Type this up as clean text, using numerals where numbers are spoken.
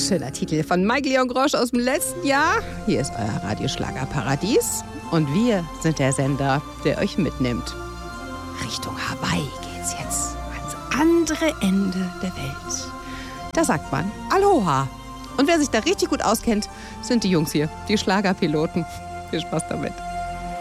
Schöner Titel von Mike Leon Grosch aus dem letzten Jahr. Hier ist euer Radioschlagerparadies. Und wir sind der Sender, der euch mitnimmt. Richtung Hawaii geht's jetzt. Ans andere Ende der Welt. Da sagt man Aloha. Und wer sich da richtig gut auskennt, sind die Jungs hier, die Schlagerpiloten. Viel Spaß damit.